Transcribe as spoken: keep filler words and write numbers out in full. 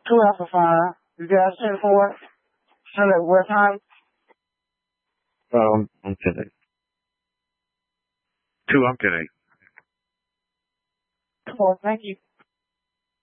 Two Alpha Five. You guys ten four. Hello, what time? Um, I'm kidding. Two, I'm kidding. Four, thank you.